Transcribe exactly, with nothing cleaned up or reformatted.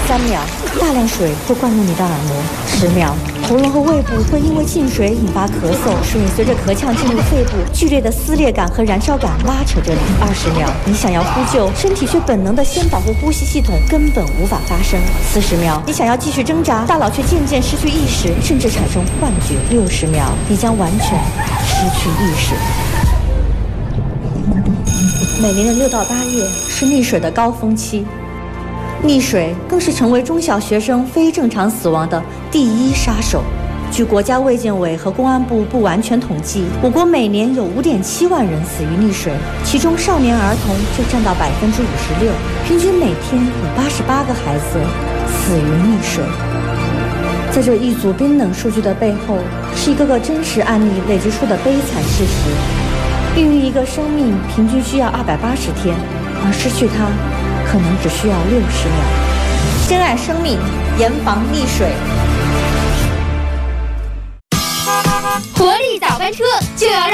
三秒，大量水会灌入你的耳膜；十秒，喉咙和胃部会因为进水引发咳嗽，水随着咳呛进入肺部，剧烈的撕裂感和燃烧感拉扯着你。二十秒，你想要呼救，身体却本能的先保护呼吸系统，根本无法发声。四十秒，你想要继续挣扎，大脑却渐渐失去意识，甚至产生幻觉。六十秒，你将完全失去意识。每年的六到八月是溺水的高峰期，溺水更是成为中小学生非正常死亡的第一杀手。据国家卫健委和公安部不完全统计，我国每年有 五点七万人死于溺水，其中少年儿童就占到百分之五十六，平均每天有八十八个孩子死于溺水。在这一组冰冷数据的背后，是一个个真实案例累积出的悲惨事实。孕育一个生命平均需要二百八十天，而失去它可能只需要六十秒。珍爱生命，严防溺水。 活力早班车就要让